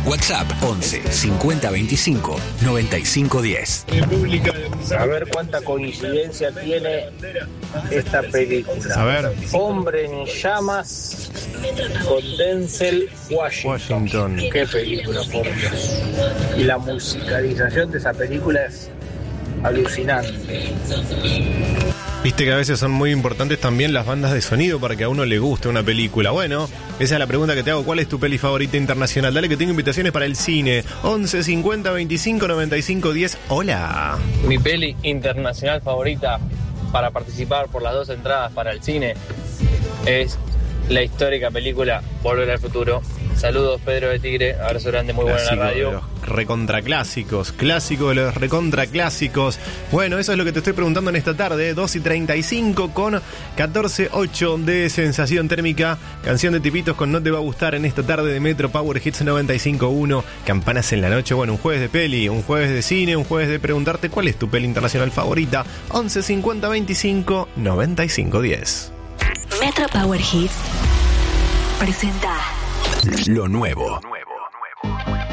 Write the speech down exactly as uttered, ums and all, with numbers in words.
WhatsApp once cincuenta veinticinco noventa y cinco diez. A ver cuánta coincidencia tiene esta película. A ver. Hombre en llamas con Denzel Washington. Washington. Qué película, por Dios. Y la musicalización de esa película es alucinante. Viste que a veces son muy importantes también las bandas de sonido para que a uno le guste una película. Bueno, esa es la pregunta que te hago. ¿Cuál es tu peli favorita internacional? Dale que tengo invitaciones para el cine. once cincuenta veinticinco noventa y cinco diez. Hola. Mi peli internacional favorita para participar por las dos entradas para el cine es la histórica película Volver al Futuro. Saludos, Pedro de Tigre, abrazo grande, muy buena la radio. De los recontraclásicos, clásico de los recontraclásicos. Bueno, eso es lo que te estoy preguntando en esta tarde, dos y treinta y cinco con catorce ocho de sensación térmica. Canción de Tipitos con No Te Va a Gustar en esta tarde de Metro Power Hits noventa y cinco uno. Campanas en la noche, bueno, un jueves de peli, un jueves de cine, un jueves de preguntarte cuál es tu peli internacional favorita. once cincuenta veinticinco noventa y cinco diez. Metro Power Hits presenta Lo nuevo.